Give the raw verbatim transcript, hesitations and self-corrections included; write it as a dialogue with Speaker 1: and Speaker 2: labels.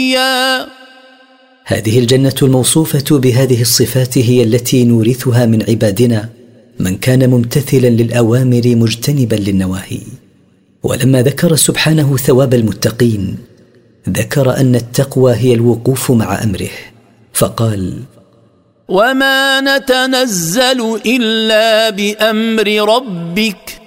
Speaker 1: هذه الجنة الموصوفة بهذه الصفات هي التي نورثها من عبادنا من كان ممتثلا للأوامر مجتنبا للنواهي. ولما ذكر سبحانه ثواب المتقين ذكر أن التقوى هي الوقوف مع أمره فقال:
Speaker 2: وما نتنزل إلا بأمر ربك